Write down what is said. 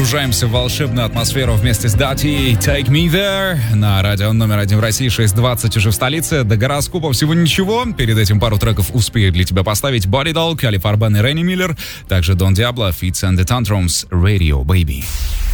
погружаемся в волшебную атмосферу вместе с Дати. Take Me There на радио номер 1 в России, 6:20 уже в столице. До гороскопа всего ничего. Перед этим пару треков успею для тебя поставить Body Doll, Кали Фарбен и Ренни Миллер. Также Дон Диабло, Fits and the Tantrums, Radio Baby.